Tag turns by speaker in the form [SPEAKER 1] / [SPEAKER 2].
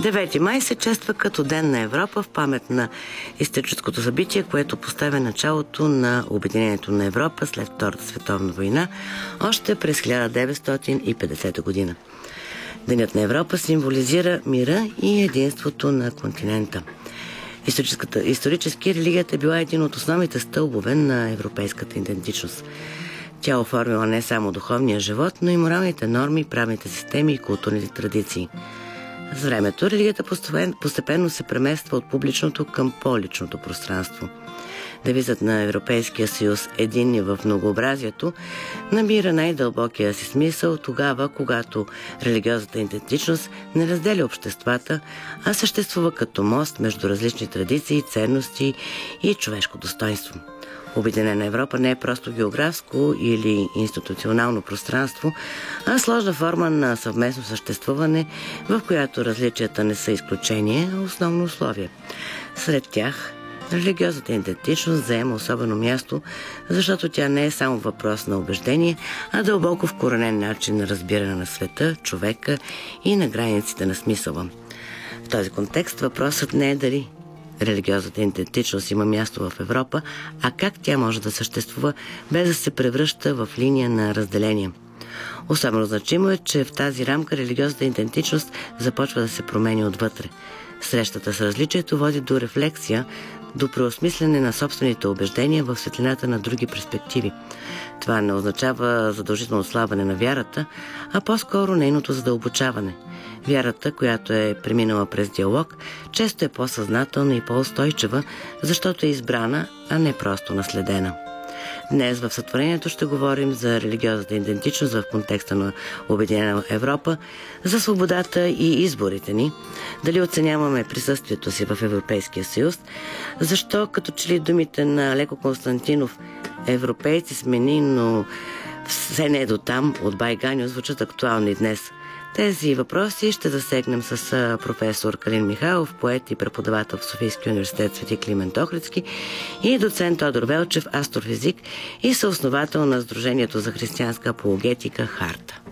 [SPEAKER 1] 9 май се чества като Ден на Европа в памет на историческото събитие, което поставя началото на обединението на Европа след Втората световна война, още през 1950 година. Денят на Европа символизира мира и единството на континента. Исторически религията е била един от основните стълбове на европейската идентичност. Тя оформила не само духовния живот, но и моралните норми, правните системи и културните традиции. С времето религията постепенно се премества от публичното към по-личното пространство. Девизът на Европейския съюз „Единни в многообразието“ набира най-дълбокия си смисъл тогава, когато религиозната идентичност не разделя обществата, а съществува като мост между различни традиции, ценности и човешко достоинство. Обединена Европа не е просто географско или институционално пространство, а сложна форма на съвместно съществуване, в която различията не са изключение, а основно условие. Сред тях религиозната идентичност заема особено място, защото тя не е само въпрос на убеждение, а дълбоко вкоренен начин на разбиране на света, човека и на границите на смисъла. В този контекст въпросът не е дали религиозната идентичност има място в Европа, а как тя може да съществува без да се превръща в линия на разделение. Особено значимо е, че в тази рамка религиозната идентичност започва да се променя отвътре. Срещата с различието води до рефлексия, до преосмислене на собствените убеждения в светлината на други перспективи. Това не означава задължително отслабване на вярата, а по-скоро нейното задълбочаване. Вярата, която е преминала през диалог, често е по-съзнателна и по-устойчива, защото е избрана, а не просто наследена. Днес в сътворението ще говорим за религиозната идентичност в контекста на Обединена Европа, за свободата и изборите ни, дали оценяваме присъствието си в Европейския съюз, защо като че ли думите на Леко Константинов „европейци сме ни, но все не е до там“ от Байганьо звучат актуални днес. Тези въпроси ще засегнем с професор Калин Михайлов, поет и преподавател в Софийския университет „Свети Климент Охридски“ и доцент Тодор Велчев, астрофизик и съосновател на Сдружението за християнска апологетика „Харта“.